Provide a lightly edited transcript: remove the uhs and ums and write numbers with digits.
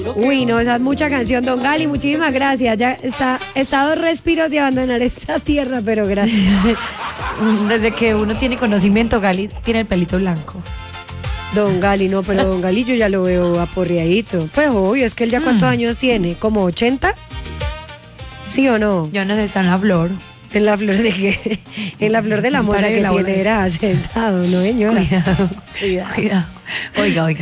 Uy, no, esa es mucha canción, don Gali, muchísimas gracias. Ya está a 2 respiros de abandonar esta tierra, pero gracias. Desde que uno tiene conocimiento, Gali tiene el pelito blanco. Don Gali, no, pero don Gali yo ya lo veo aporreadito. Pues obvio, es que él ya cuántos años tiene, ¿como 80? ¿Sí o no? Yo no sé, está en la flor. En la flor de qué, en la flor de la moza que tiene era sentado, ¿no, señora? Cuidado. Oiga.